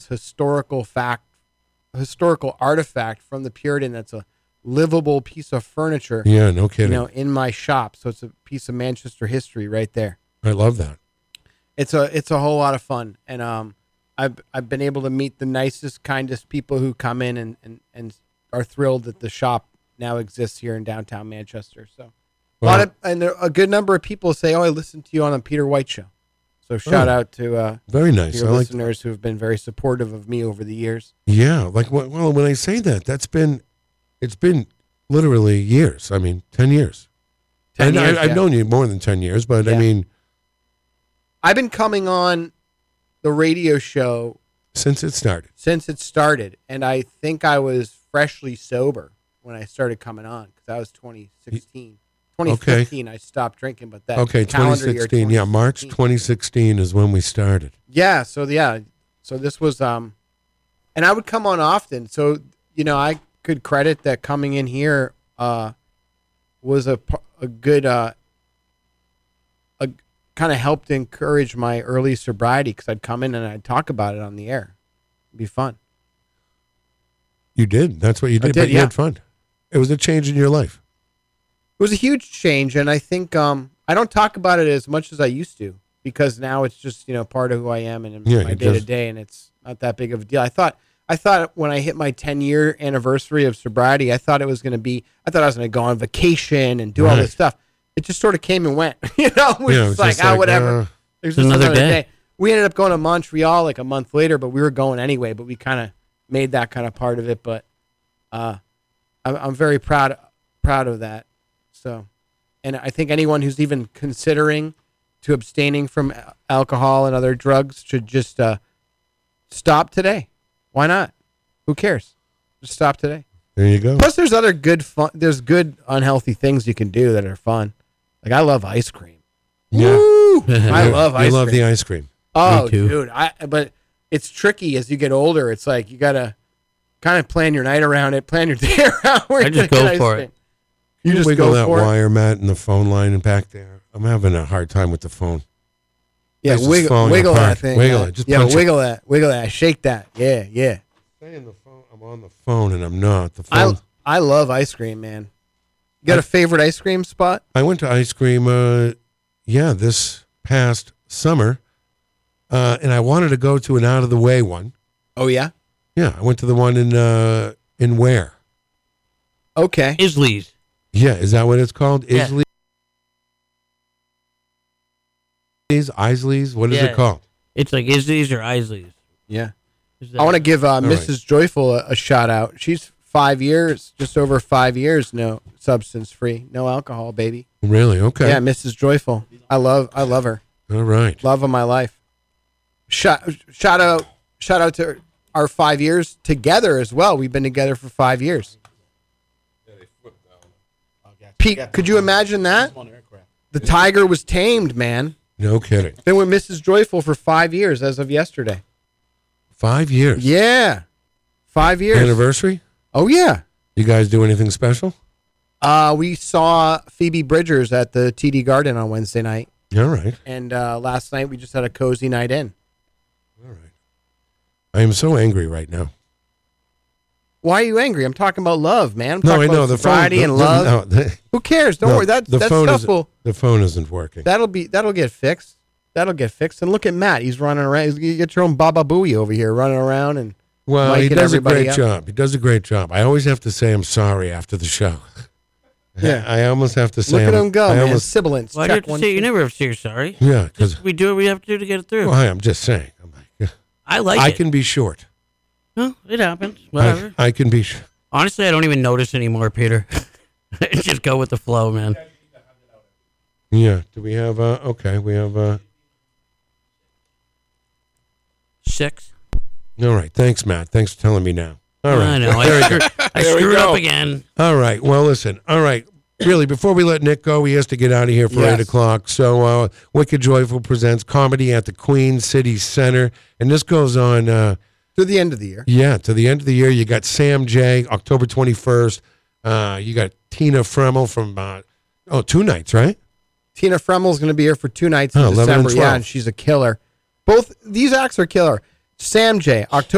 historical artifact from the Puritan that's a livable piece of furniture. Yeah, no kidding. In my shop. So it's a piece of Manchester history right there. I love that. It's a whole lot of fun, and I've been able to meet the nicest, kindest people who come in and are thrilled that the shop now exists here in downtown Manchester. So a good number of people say, "Oh, I listened to you on a Peter White show." So shout out to very nice your listeners who have been very supportive of me over the years. Yeah, when I say that, it's been literally years. I mean, 10 years. 10 years, I've known you more than 10 years, but yeah. I mean, I've been coming on the radio show since it started, and I think I was freshly sober when I started coming on because that was 2016. 2015, okay. I stopped drinking, but that calendar year, 2016, yeah, March 2016 is when we started. Yeah, so this was, and I would come on often, so, I could credit that coming in here was a good, kind of helped encourage my early sobriety because I'd come in and I'd talk about it on the air. It'd be fun. You did. That's what you did, but you had fun. It was a change in your life. It was a huge change, and I think I don't talk about it as much as I used to because now it's just part of who I am and my day to day, and it's not that big of a deal. I thought when I hit my 10-year anniversary of sobriety, I thought I was going to go on vacation and do all this stuff. It just sort of came and went, It was just like, whatever. There's just another day. We ended up going to Montreal like a month later, but we were going anyway. But we kind of made that kind of part of it. But I'm very proud of that. So, and I think anyone who's even considering to abstaining from alcohol and other drugs should just stop today. Why not? Who cares? Just stop today. There you go. Plus, there's other good fun. There's good unhealthy things you can do that are fun. Like I love ice cream. Yeah, Woo! I love ice cream. You love the ice cream. Oh, dude! But it's tricky as you get older. It's like you gotta kind of plan your night around it, plan your day around. I just go for it. You just wiggle that wire, Matt, and the phone line and back there. I'm having a hard time with the phone. Yeah, wiggle that thing. Wiggle it. Just wiggle that. Shake that. Yeah. Saying the phone. I'm on the phone and I'm not. The phone. I love ice cream, man. You got a favorite ice cream spot? I went to ice cream, this past summer, and I wanted to go to an out of the way one. Oh yeah. Yeah, I went to the one in Ware. Okay. Isley's. Yeah, is that what it's called? Yeah. Isley's? What is it called? It's like Isley's or Isley's. Yeah. I want to give Mrs. Joyful a shout out. She's 5 years, just over 5 years, no substance free, no alcohol, baby. Really? Okay. Yeah, Mrs. Joyful. I love her. All right. Love of my life. Shout out to our 5 years together as well. We've been together for 5 years. Pete, could you imagine that? The tiger was tamed, man. No kidding. Been with Mrs. Joyful for 5 years as of yesterday. 5 years? Yeah. 5 years. Anniversary? Oh, yeah. You guys do anything special? We saw Phoebe Bridgers at the TD Garden on Wednesday night. All right. And last night we just had a cozy night in. All right. I am so angry right now. Why are you angry? I'm talking about love, man. I'm talking talking about sobriety and love. Who cares? Don't worry. That stuff will. The phone isn't working. That'll get fixed. And look at Matt. He's running around. You get your own Baba Booey over here running around and. Well, he does a great job. He does a great job. I always have to say I'm sorry after the show. Yeah, I almost have to say. Look at him go, man. Sibilance. Why do you have to say? You never have to say you're sorry. Yeah, because we do what we have to do to get it through. Well, I'm just saying. I can be short. Well, it happens. Whatever. I can be. Honestly, I don't even notice anymore, Peter. Just go with the flow, man. Yeah. Do we have? Okay, we have. 6. All right. Thanks, Matt. Thanks for telling me now. All right. I know. I screwed up again. All right. Well, listen. All right. Really, before we let Nick go, he has to get out of here for 8 o'clock. So, Wicked Joyful presents comedy at the Queen City Center. And this goes on... to the end of the year. Yeah, to the end of the year. You got Sam J, October 21st. You got Tina Fremmel from... 2 nights, right? Tina Fremmel's going to be here for 2 nights in December. Yeah, and she's a killer. Both these acts are killer. Sam J, October